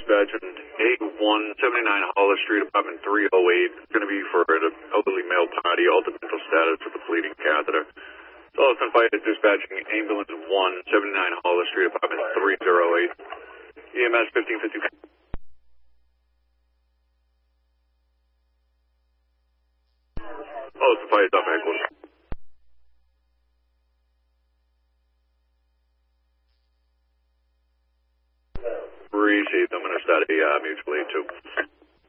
dispatch on A179 Hollis Street, apartment 308. It's going to be for an elderly male party, altered mental status with a bleeding catheter. Sullivan Fire dispatching ambulance 179 Hollis Street, apartment 308. EMS 1550. Sullivan Fire is up, Echoes. Appreciate it. I'm going to start a mutual aid too.